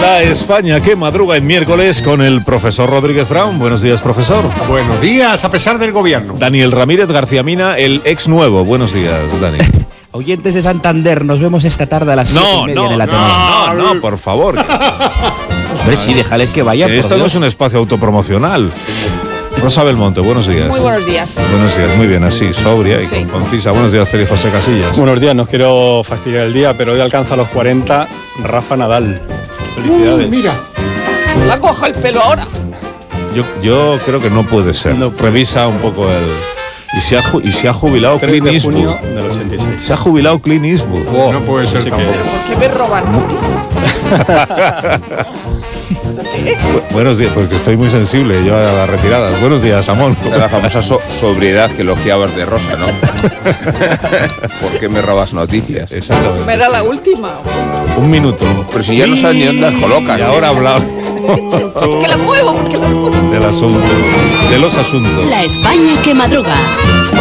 La España que madruga en miércoles con el profesor Rodríguez Brown. Buenos días, profesor. Buenos días, a pesar del gobierno. Daniel Ramírez García Mina, el ex nuevo. Buenos días, Dani. Oyentes de Santander, nos vemos esta tarde a las 7:30 en el Ateneo. No, por favor. Hombre, sí, déjales que vayan. Esto no es un espacio autopromocional. Rosa Belmonte, buenos días. Muy buenos días. Buenos días, muy bien, así, sobria y concisa. Buenos días, Félix José Casillas. Buenos días, no quiero fastidiar el día, pero hoy alcanza los 40 Rafa Nadal. Felicidades. Mira. La coja el pelo ahora. Yo creo que no puede ser. No puede. Revisa un poco el... Y se ha jubilado 3 Clint de Eastwood. junio del 86. Se ha jubilado Clint Eastwood. No puede ser tampoco. ¿Por qué me roban noticias? Buenos días, porque estoy muy sensible yo a las retiradas. Buenos días, Amón. La famosa sobriedad que elogiabas de Rosa, ¿no? ¿Por qué me robas noticias? Exactamente. Era la última. Un minuto. Pero si ya no sabes ni dónde las colocas. Y ahora hablamos ¿Por qué la muevo? ¿Por qué la muevo? del asunto, de los asuntos. La España que madruga.